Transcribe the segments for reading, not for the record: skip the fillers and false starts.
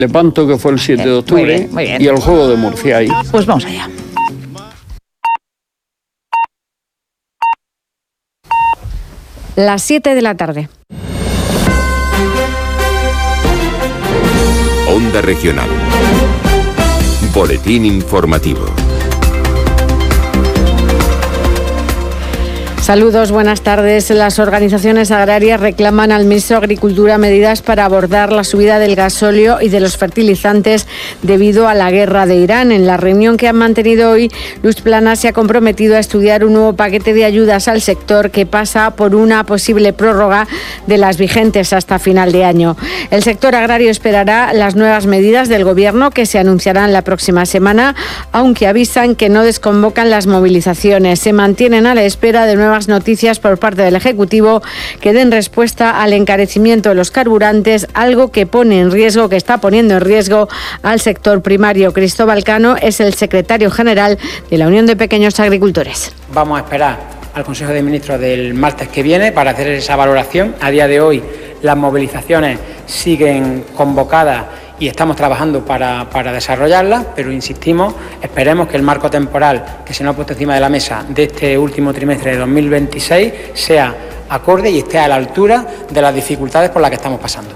Lepanto, que fue el 7 de octubre, muy bien. y el juego de Murcia ahí. Pues vamos allá. Las 7 de la tarde. Onda Regional. Boletín informativo. Saludos, buenas tardes. Las organizaciones agrarias reclaman al ministro de Agricultura medidas para abordar la subida del gasóleo y de los fertilizantes debido a la guerra de Irán. En la reunión que han mantenido hoy, Luis Planas se ha comprometido a estudiar un nuevo paquete de ayudas al sector que pasa por una posible prórroga de las vigentes hasta final de año. El sector agrario esperará las nuevas medidas del Gobierno que se anunciarán la próxima semana, aunque avisan que no desconvocan las movilizaciones. Se mantienen a la espera de nuevas noticias por parte del Ejecutivo que den respuesta al encarecimiento de los carburantes, algo que está poniendo en riesgo al sector primario. Cristóbal Cano es el secretario general de la Unión de Pequeños Agricultores. Vamos a esperar al Consejo de Ministros del martes que viene para hacer esa valoración. A día de hoy las movilizaciones siguen convocadas y estamos trabajando para desarrollarlas, pero insistimos, esperemos que el marco temporal que se nos ha puesto encima de la mesa de este último trimestre de 2026 sea acorde y esté a la altura de las dificultades por las que estamos pasando.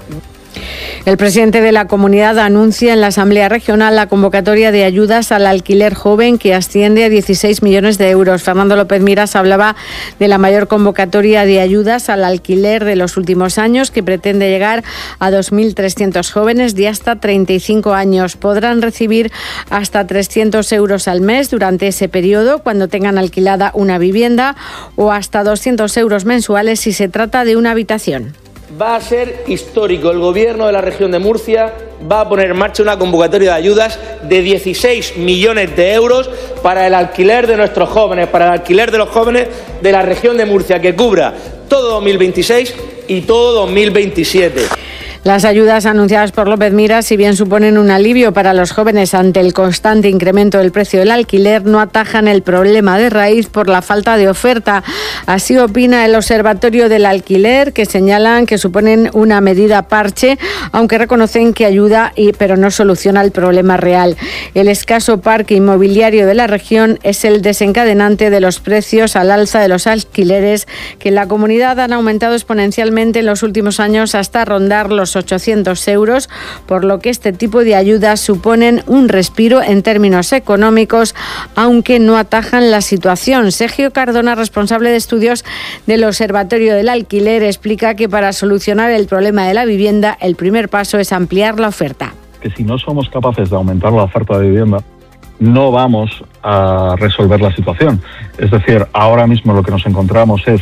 El presidente de la comunidad anuncia en la Asamblea Regional la convocatoria de ayudas al alquiler joven que asciende a 16 millones de euros. Fernando López Miras hablaba de la mayor convocatoria de ayudas al alquiler de los últimos años, que pretende llegar a 2.300 jóvenes de hasta 35 años. Podrán recibir hasta 300 euros al mes durante ese periodo cuando tengan alquilada una vivienda o hasta 200 euros mensuales si se trata de una habitación. Va a ser histórico. El Gobierno de la región de Murcia va a poner en marcha una convocatoria de ayudas de 16 millones de euros para el alquiler de nuestros jóvenes, para el alquiler de los jóvenes de la región de Murcia, que cubra todo 2026 y todo 2027. Las ayudas anunciadas por López Miras, si bien suponen un alivio para los jóvenes ante el constante incremento del precio del alquiler, no atajan el problema de raíz por la falta de oferta. Así opina el Observatorio del Alquiler, que señalan que suponen una medida parche, aunque reconocen que ayuda, pero no soluciona el problema real. El escaso parque inmobiliario de la región es el desencadenante de los precios al alza de los alquileres, que en la comunidad han aumentado exponencialmente en los últimos años hasta rondar los 800 euros, por lo que este tipo de ayudas suponen un respiro en términos económicos, aunque no atajan la situación. Sergio Cardona, responsable de estudios del Observatorio del Alquiler, explica que para solucionar el problema de la vivienda, el primer paso es ampliar la oferta. Que si no somos capaces de aumentar la oferta de vivienda, no vamos a resolver la situación. Es decir, ahora mismo lo que nos encontramos es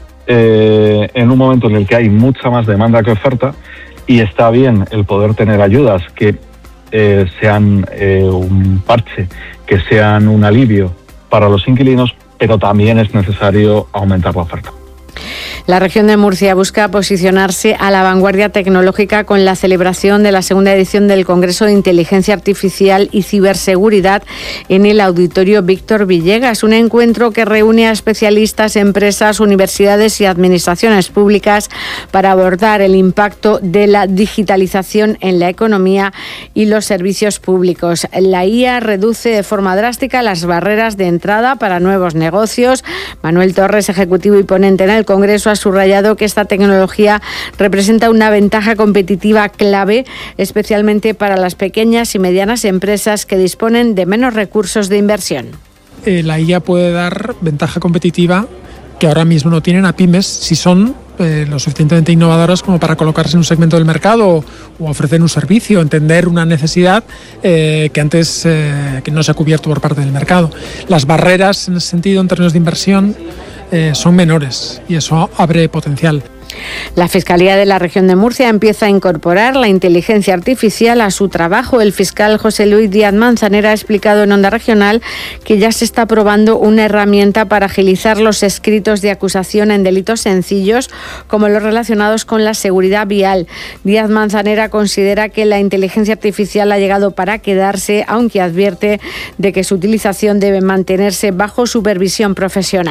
en un momento en el que hay mucha más demanda que oferta, y está bien el poder tener ayudas que sean un parche, que sean un alivio para los inquilinos, pero también es necesario aumentar la oferta. La región de Murcia busca posicionarse a la vanguardia tecnológica con la celebración de la segunda edición del Congreso de Inteligencia Artificial y Ciberseguridad en el Auditorio Víctor Villegas, un encuentro que reúne a especialistas, empresas, universidades y administraciones públicas para abordar el impacto de la digitalización en la economía y los servicios públicos. La IA reduce de forma drástica las barreras de entrada para nuevos negocios. Manuel Torres, ejecutivo y ponente en el Congreso, ha subrayado que esta tecnología representa una ventaja competitiva clave, especialmente para las pequeñas y medianas empresas que disponen de menos recursos de inversión. La IA puede dar ventaja competitiva que ahora mismo no tienen a pymes si son lo suficientemente innovadoras como para colocarse en un segmento del mercado o ofrecer un servicio, entender una necesidad que antes que no se ha cubierto por parte del mercado. Las barreras en ese sentido, en términos de inversión, son menores y eso abre potencial. La Fiscalía de la región de Murcia empieza a incorporar la inteligencia artificial a su trabajo. El fiscal José Luis Díaz Manzanera ha explicado en Onda Regional que ya se está probando una herramienta para agilizar los escritos de acusación en delitos sencillos, como los relacionados con la seguridad vial. Díaz Manzanera considera que la inteligencia artificial ha llegado para quedarse, aunque advierte de que su utilización debe mantenerse bajo supervisión profesional.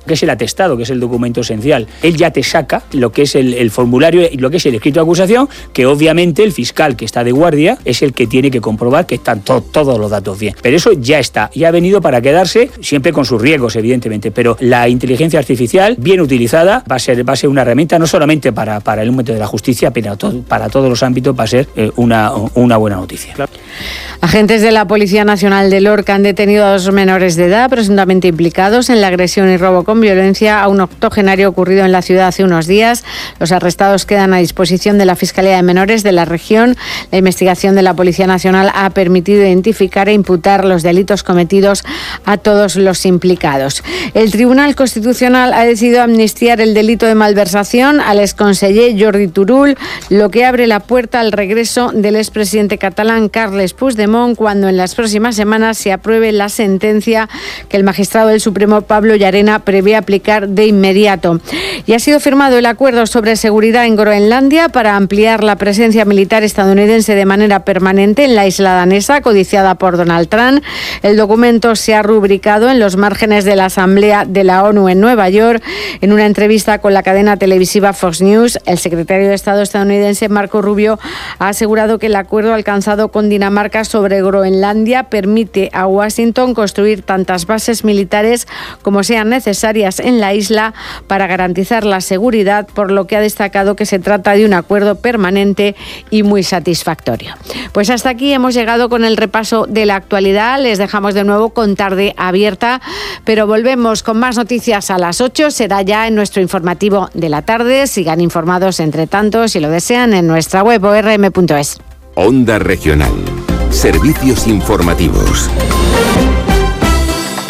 que es el atestado, que es el documento esencial. Él ya te saca lo que es el formulario y lo que es el escrito de acusación, que obviamente el fiscal que está de guardia es el que tiene que comprobar que están todos los datos bien. Pero eso ya está, ya ha venido para quedarse, siempre con sus riesgos, evidentemente, pero la inteligencia artificial, bien utilizada, va a ser una herramienta no solamente para el ámbito de la justicia, pero para todos los ámbitos va a ser una buena noticia. Agentes de la Policía Nacional de Lorca han detenido a 2 menores de edad presuntamente implicados en la agresión y robo con violencia a un octogenario ocurrido en la ciudad hace unos días. Los arrestados quedan a disposición de la Fiscalía de Menores de la región. La investigación de la Policía Nacional ha permitido identificar e imputar los delitos cometidos a todos los implicados. El Tribunal Constitucional ha decidido amnistiar el delito de malversación al exconseller Jordi Turull, lo que abre la puerta al regreso del expresidente catalán Carles Puigdemont cuando en las próximas semanas se apruebe la sentencia que el magistrado del Supremo Pablo Llarena prevé aplicar de inmediato. Y ha sido firmado el acuerdo sobre seguridad en Groenlandia para ampliar la presencia militar estadounidense de manera permanente en la isla danesa, codiciada por Donald Trump. El documento se ha rubricado en los márgenes de la Asamblea de la ONU en Nueva York. En una entrevista con la cadena televisiva Fox News, el secretario de Estado estadounidense Marco Rubio ha asegurado que el acuerdo alcanzado con Dinamarca sobre Groenlandia permite a Washington construir tantas bases militares como sean necesarias en la isla para garantizar la seguridad, por lo que ha destacado que se trata de un acuerdo permanente y muy satisfactorio. Pues hasta aquí hemos llegado con el repaso de la actualidad. Les dejamos de nuevo con Tarde Abierta, pero volvemos con más noticias a las 8. Será ya en nuestro informativo de la tarde. Sigan informados entre tanto, si lo desean, en nuestra web orm.es. Onda Regional. Servicios informativos.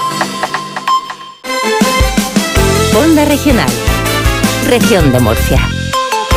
Onda Regional. Región de Murcia.